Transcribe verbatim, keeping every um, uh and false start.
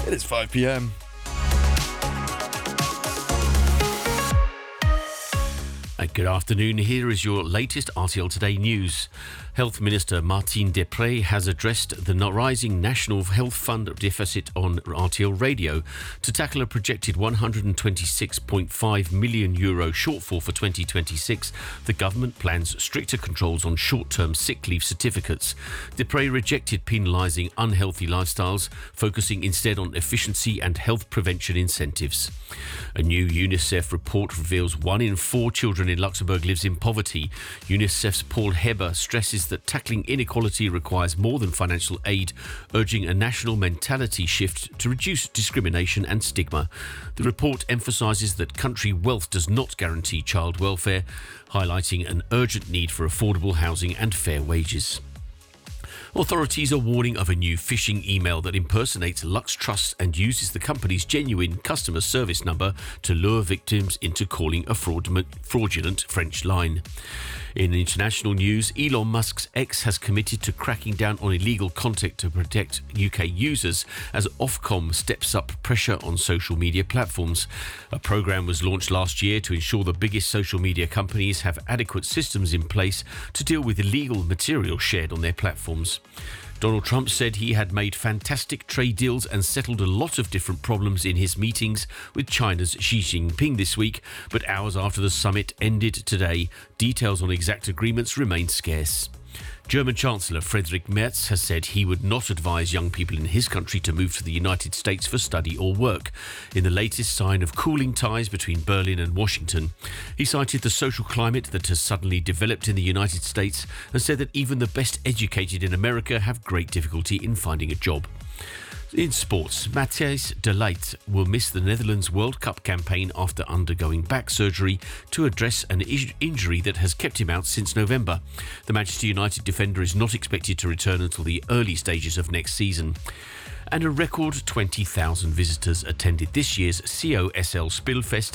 It is five p.m. Good afternoon. Here is your latest R T L Today news. Health Minister Martine Deprez has addressed the rising National Health Fund deficit on R T L Radio to tackle a projected one hundred twenty-six point five million euro shortfall for twenty twenty-six. The government plans stricter controls on short-term sick leave certificates. Deprez rejected penalising unhealthy lifestyles, focusing instead on efficiency and health prevention incentives. A new UNICEF report reveals one in four children in Luxembourg lives in poverty. UNICEF's Paul Heber stresses that tackling inequality requires more than financial aid, urging a national mentality shift to reduce discrimination and stigma. The report emphasises that country wealth does not guarantee child welfare, highlighting an urgent need for affordable housing and fair wages. Authorities are warning of a new phishing email that impersonates Lux Trust and uses the company's genuine customer service number to lure victims into calling a fraudulent French line. In international news, Elon Musk's X has committed to cracking down on illegal content to protect U K users as Ofcom steps up pressure on social media platforms. A programme was launched last year to ensure the biggest social media companies have adequate systems in place to deal with illegal material shared on their platforms. Donald Trump said he had made fantastic trade deals and settled a lot of different problems in his meetings with China's Xi Jinping this week, but hours after the summit ended today, details on exact agreements remain scarce. German Chancellor Friedrich Merz has said he would not advise young people in his country to move to the United States for study or work, in the latest sign of cooling ties between Berlin and Washington. He cited the social climate that has suddenly developed in the United States and said that even the best educated in America have great difficulty in finding a job. In sports, Matthijs de Ligt will miss the Netherlands World Cup campaign after undergoing back surgery to address an injury that has kept him out since November. The Manchester United defender is not expected to return until the early stages of next season. And a record twenty thousand visitors attended this year's C O S L Spillfest